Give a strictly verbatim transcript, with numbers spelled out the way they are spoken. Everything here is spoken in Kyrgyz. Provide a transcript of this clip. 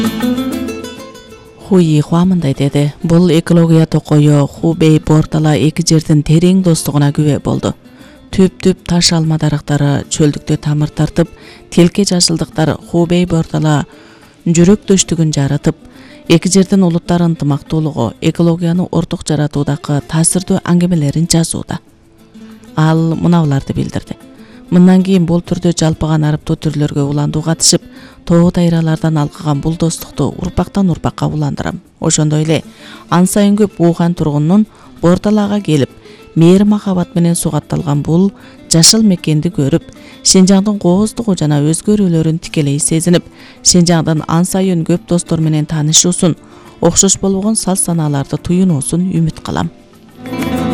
Хуи Хуамындай деди. Бул экология токою Хубэй Бортала эки жердин терең достугуна күбө болду. Түп-түп таш алма дарактары чөлдүктө тамыр тартып, телке жашылдыктар Хубэй Бортала жүрөктөштүгүн жаратып, эки жердин улуттар ынтымактуулугу экологияны орток жаратуудагы таасирдүү аңгемелерин жазууда. Ал муналарды билдирди. Мындан кийин бул түрдө жалпыган арыптуу түрлөргө уландуу катышып, тоо тайралардан алкаган бул достукту урпактан урпакка уландырам. Ошондой эле ан сайын көп Ухань тургунунун Борталага келип, мээри махабат менен сугатталган бул жашыл мекенди көрүп, Шинжаңдын кооздугу жана өзгөрүүлөрүн тикелей сезинип, Шинжаңдын ан сайын көп достор менен таанышуусун, окшош болбогон салт-санааларды туюнуусун үмүт кылам.